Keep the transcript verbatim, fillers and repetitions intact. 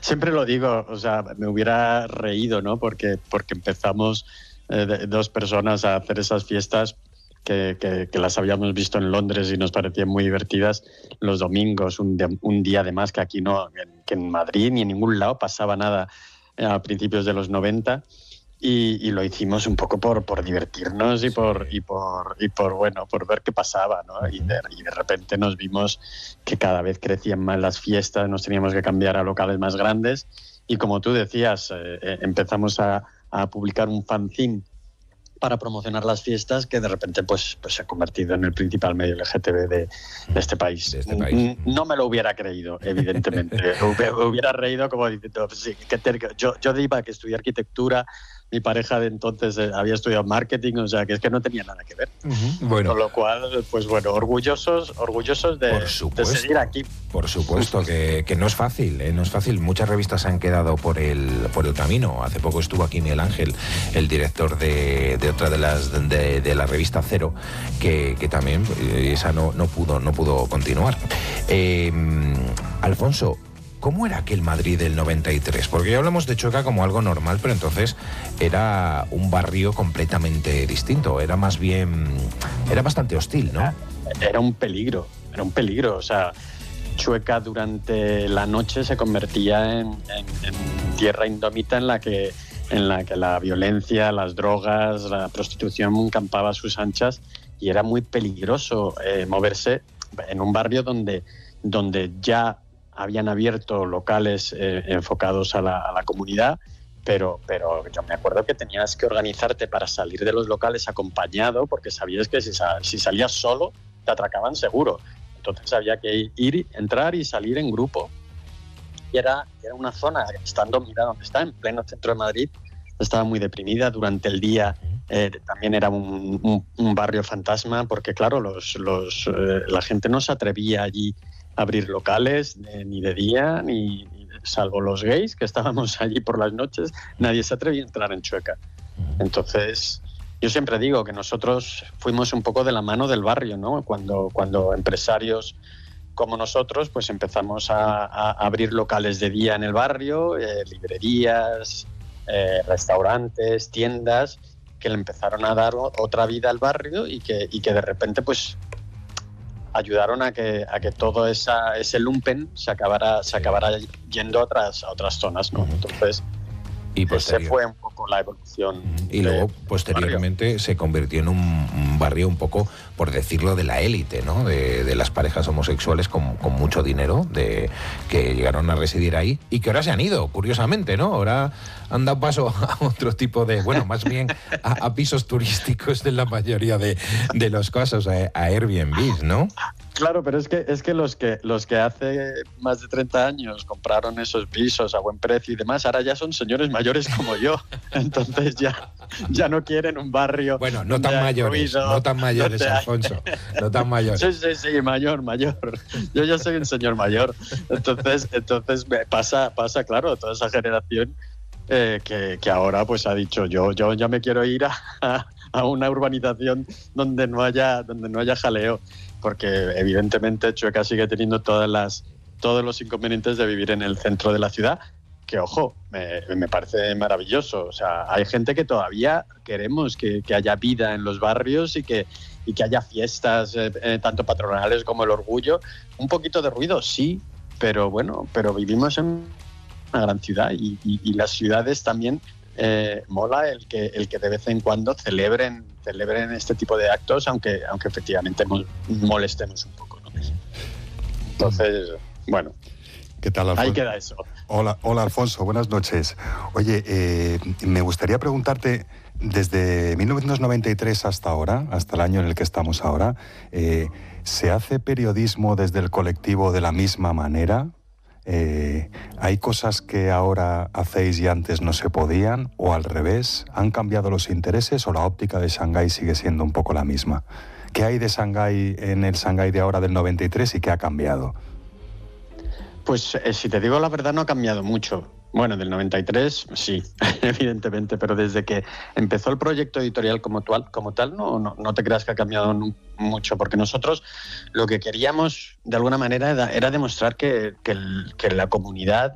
siempre lo digo, o sea, me hubiera reído, ¿no? Porque, porque empezamos eh, de, dos personas a hacer esas fiestas que, que, que las habíamos visto en Londres y nos parecían muy divertidas los domingos, un, de, un día de más que aquí no, que en Madrid ni en ningún lado pasaba nada a principios de los noventa. Y, y lo hicimos un poco por, por divertirnos y, sí. por, y, por, y por, bueno, por ver qué pasaba, ¿no? Y de, y de repente nos vimos que cada vez crecían más las fiestas, nos teníamos que cambiar a locales más grandes y como tú decías, eh, empezamos a, a publicar un fanzine para promocionar las fiestas que de repente pues, pues se ha convertido en el principal medio L G T B de, de este país. De este país. No me lo hubiera creído, evidentemente. Me hubiera reído como diciendo, sí, que te, yo, yo iba a que estudié arquitectura, mi pareja de entonces eh, había estudiado marketing, o sea que es que no tenía nada que ver. Uh-huh. Bueno. Con lo cual, pues bueno, orgullosos, orgullosos de, de seguir aquí. Por supuesto que, que no es fácil, ¿eh? No es fácil. Muchas revistas han quedado por el por el camino. Hace poco estuvo aquí Miguel Ángel, el director de, de otra de las de, de la revista Cero, que, que también esa no, no pudo no pudo continuar. Eh, Alfonso, ¿cómo era aquel Madrid del noventa y tres? Porque ya hablamos de Chueca como algo normal, pero entonces era un barrio completamente distinto. Era más bien... Era bastante hostil, ¿no? Era un peligro, era un peligro. O sea, Chueca durante la noche se convertía en, en, en tierra indómita en la que en la que la violencia, las drogas, la prostitución campaba a sus anchas y era muy peligroso eh, moverse en un barrio donde, donde ya habían abierto locales eh, enfocados a la, a la comunidad, pero, pero yo me acuerdo que tenías que organizarte para salir de los locales acompañado, porque sabías que si, si salías solo te atracaban seguro. Entonces había que ir, entrar y salir en grupo. Y era, era una zona, estando, mira, donde está, en pleno centro de Madrid, estaba muy deprimida. Durante el día eh, también era un, un, un barrio fantasma, porque claro, los, los, eh, la gente no se atrevía allí abrir locales, eh, ni de día, ni, ni salvo los gays que estábamos allí por las noches, nadie se atrevía a entrar en Chueca. Entonces, yo siempre digo que nosotros fuimos un poco de la mano del barrio, ¿no? Cuando, cuando empresarios como nosotros, pues empezamos a, a abrir locales de día en el barrio, eh, librerías, eh, restaurantes, tiendas, que le empezaron a dar otra vida al barrio y que, y que de repente, pues, ayudaron a que a que todo esa, ese lumpen se acabara se acabara yendo a otras a otras zonas, ¿no? Entonces y posterior... ese fue un poco la evolución. Y luego posteriormente barrio. Se convirtió en un, un barrio un poco, por decirlo, de la élite, ¿no? De, de las parejas homosexuales con, con mucho dinero, de que llegaron a residir ahí y que ahora se han ido, curiosamente, ¿no? Ahora han dado paso a otro tipo de, bueno, más bien a, a pisos turísticos de la mayoría de, de los casos, a, a Airbnb, ¿no? Claro, pero es que es que los que los que hace más de treinta años compraron esos pisos a buen precio y demás, ahora ya son señores mayores como yo. Entonces ya, ya no quieren un barrio. Bueno, no tan mayores, ruido, no tan mayores, no Alfonso, no tan mayores. Sí, sí, sí, mayor, mayor. Yo ya soy un señor mayor. Entonces, entonces pasa, pasa, claro, toda esa generación eh, que, que ahora pues ha dicho yo, yo ya me quiero ir a, a, a una urbanización donde no haya, donde no haya jaleo. Porque evidentemente Chueca sigue teniendo todas las, todos los inconvenientes de vivir en el centro de la ciudad, que ojo, me, me parece maravilloso. O sea, hay gente que todavía queremos que, que haya vida en los barrios y que, y que haya fiestas, eh, eh, tanto patronales como el orgullo. Un poquito de ruido, sí, pero bueno, pero vivimos en una gran ciudad y, y, y las ciudades también eh, mola el que, el que de vez en cuando celebren celebren este tipo de actos, aunque aunque efectivamente molestemos un poco, ¿no? Entonces, bueno, ¿qué tal, Alfonso? Ahí queda eso. Hola, hola Alfonso, buenas noches. Oye, eh, me gustaría preguntarte, desde mil novecientos noventa y tres hasta ahora, hasta el año en el que estamos ahora, eh, ¿se hace periodismo desde el colectivo de la misma manera? Eh, ¿Hay cosas que ahora hacéis y antes no se podían? ¿O al revés? ¿Han cambiado los intereses o la óptica de Shanghái sigue siendo un poco la misma? ¿Qué hay de Shanghái en el Shanghái de ahora del noventa y tres y qué ha cambiado? Pues eh, si te digo la verdad, no ha cambiado mucho. Bueno, del noventa y tres sí, evidentemente, pero desde que empezó el proyecto editorial como tal, como tal no, no, no te creas que ha cambiado no, mucho, porque nosotros lo que queríamos de alguna manera era, era demostrar que, que, el, que la comunidad